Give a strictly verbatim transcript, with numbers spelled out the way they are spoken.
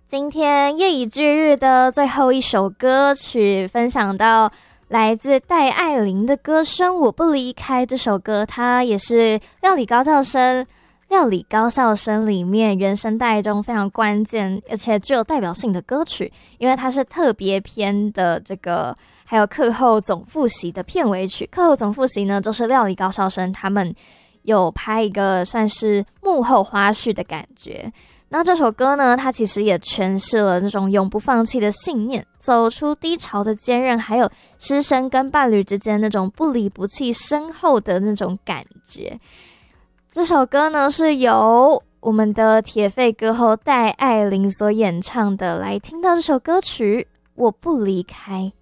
今天夜以继日的最后一首歌曲，分享到来自戴爱玲的歌声《我不离开》。这首歌它也是料理高校生料理高校生里面原声带中非常关键而且具有代表性的歌曲，因为它是特别篇的这个还有课后总复习的片尾曲。课后总复习呢，就是料理高校生他们有拍一个算是幕后花絮的感觉。那这首歌呢，它其实也诠释了那种永不放弃的信念，走出低潮的坚韧，还有师生跟伴侣之间那种不离不弃深厚的那种感觉。这首歌呢，是由我们的铁肺歌后戴爱玲所演唱的。来听到这首歌曲《我不离开》。